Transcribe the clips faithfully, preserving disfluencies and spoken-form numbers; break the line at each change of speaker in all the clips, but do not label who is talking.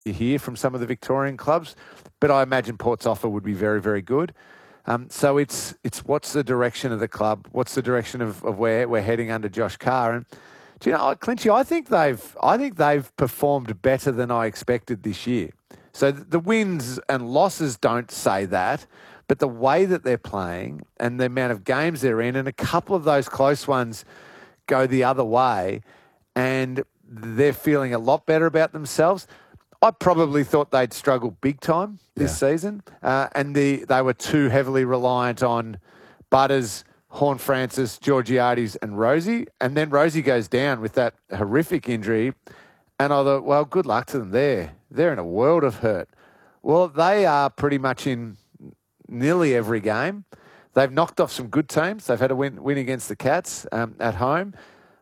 you hear from some of the Victorian clubs, but I imagine Port's offer would be very, very good. Um, so it's it's what's the direction of the club? What's the direction of, of where we're heading under Josh Carr? And do you know, Clinchy, I think they've I think they've performed better than I expected this year. So the wins and losses don't say that, but the way that they're playing and the amount of games they're in, and a couple of those close ones go the other way, and they're feeling a lot better about themselves. I probably thought they'd struggle big time this yeah. season, uh, and the, they were too heavily reliant on Butters, Horne-Francis, Georgiades and Rosie, and then Rosie goes down with that horrific injury, and I thought, well, good luck to them there. They're in a world of hurt. Well, they are pretty much in nearly every game. They've knocked off some good teams. They've had a win, win against the Cats um, at home.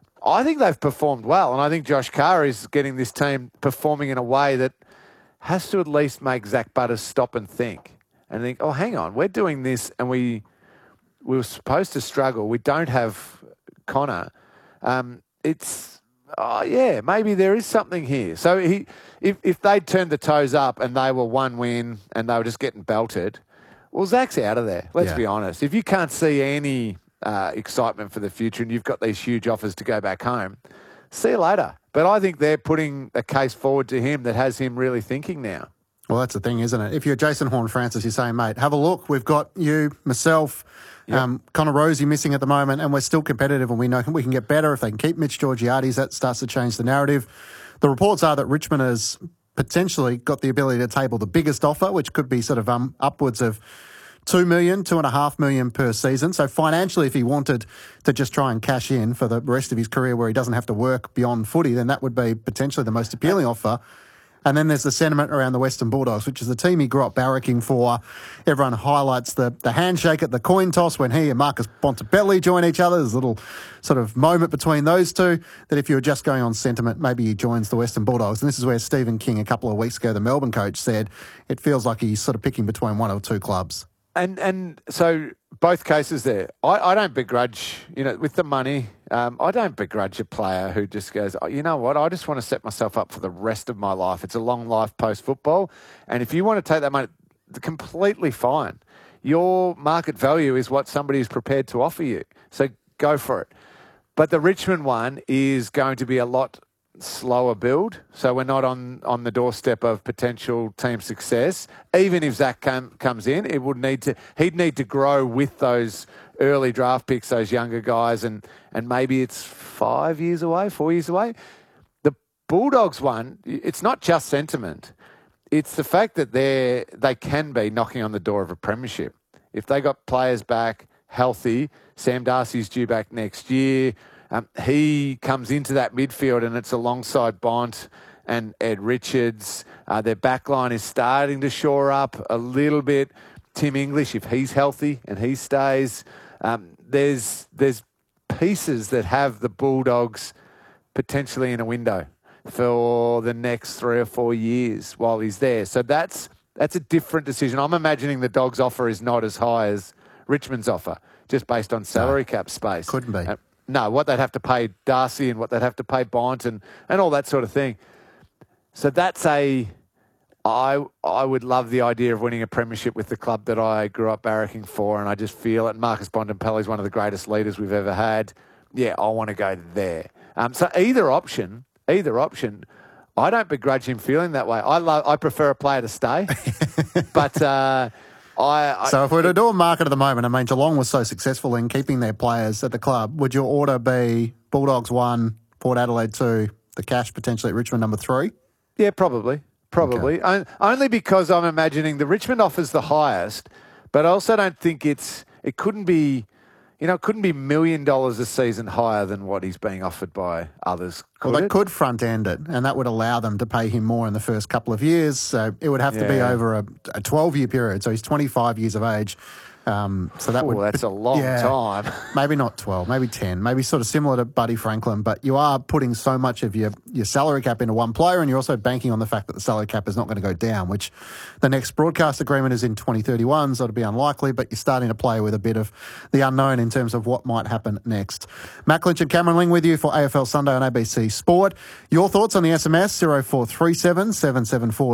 I think they've performed well, and I think Josh Carr is getting this team performing in a way that has to at least make Zach Butters stop and think and think, oh, hang on, we're doing this and we we were supposed to struggle. We don't have Connor. Um, it's, oh, yeah, maybe there is something here. So he, if, if they'd turned the toes up and they were one win and they were just getting belted, well, Zach's out of there, let's yeah. be honest. If you can't see any Uh, excitement for the future and you've got these huge offers to go back home, see you later. But I think they're putting a case forward to him that has him really thinking now.
Well, that's the thing, isn't it? If you're Jason Horne-Francis, you're saying, mate, have a look. We've got you, myself, yep. um, Connor Rosie missing at the moment, and we're still competitive and we know we can get better. If they can keep Mitch Georgiades, that starts to change the narrative. The reports are that Richmond has potentially got the ability to table the biggest offer, which could be sort of um, upwards of Two million, two and a half million per season. So financially, if he wanted to just try and cash in for the rest of his career where he doesn't have to work beyond footy, then that would be potentially the most appealing offer. And then there's the sentiment around the Western Bulldogs, which is the team he grew up barracking for. Everyone highlights the, the handshake at the coin toss when he and Marcus Bontempelli join each other. There's a little sort of moment between those two that if you were just going on sentiment, maybe he joins the Western Bulldogs. And this is where Stephen King, a couple of weeks ago, the Melbourne coach, said it feels like he's sort of picking between one or two clubs.
And and so both cases there, I, I don't begrudge, you know, with the money, um, I don't begrudge a player who just goes, oh, you know what, I just want to set myself up for the rest of my life. It's a long life post-football. And if you want to take that money, completely fine. Your market value is what somebody is prepared to offer you. So go for it. But the Richmond one is going to be a lot slower build, so we're not on, on the doorstep of potential team success. Even if Zach come, comes in, it would need to he'd need to grow with those early draft picks, those younger guys, and and maybe it's five years away, four years away. The Bulldogs one, it's not just sentiment; it's the fact that they they can be knocking on the door of a premiership if they got players back healthy. Sam Darcy's due back next year. Um, he comes into that midfield and it's alongside Bont and Ed Richards. Uh, their backline is starting to shore up a little bit. Tim English, if he's healthy and he stays, um, there's there's pieces that have the Bulldogs potentially in a window for the next three or four years while he's there. So that's that's a different decision. I'm imagining the Dogs' offer is not as high as Richmond's offer, just based on salary no, cap space.
Couldn't be. Uh,
No, what they'd have to pay Darcy and what they'd have to pay Bont and, and all that sort of thing. So that's a, I I would love the idea of winning a premiership with the club that I grew up barracking for, and I just feel it. Marcus Bontempelli is one of the greatest leaders we've ever had. Yeah, I want to go there. Um, so either option, either option, I don't begrudge him feeling that way. I love, I prefer a player to stay, but. Uh, I, I,
so if we're to do a market at the moment, I mean, Geelong was so successful in keeping their players at the club. Would your order be Bulldogs one, Port Adelaide two, the cash potentially at Richmond number three?
Yeah, probably. Probably. Okay. Only because I'm imagining the Richmond offer's the highest, but I also don't think it's, it couldn't be, you know, it couldn't be a million dollars a season higher than what he's being offered by others.
Could well, they it? could front end it, and that would allow them to pay him more in the first couple of years. So it would have yeah. to be over a, a twelve-year period. So he's twenty-five years of age. Um, so that
Ooh,
would
that's a long
yeah,
time.
Maybe not twelve, maybe ten, maybe sort of similar to Buddy Franklin. But you are putting so much of your, your salary cap into one player, and you're also banking on the fact that the salary cap is not going to go down, which the next broadcast agreement is in twenty thirty-one, so it'll be unlikely. But you're starting to play with a bit of the unknown in terms of what might happen next. Matt Clinch and Cameron Ling with you for A F L Sunday on A B C Sport. Your thoughts on the S M S zero four three seven seven seven four